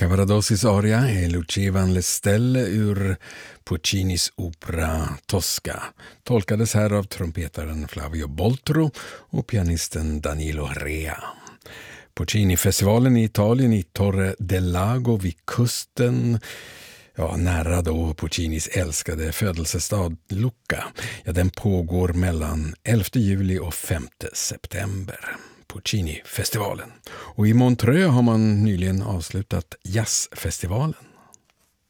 Cavaradossis aria är Lucia van Lestel ur Puccinis opera Tosca. Tolkades här av trumpetaren Flavio Boltro och pianisten Danilo Rea. Puccini-festivalen i Italien i Torre del Lago vid kusten, nära då Puccinis älskade födelsestad Lucca. Den pågår mellan 11 juli och 5 september. Puccini-festivalen. Och i Montreux har man nyligen avslutat jazzfestivalen.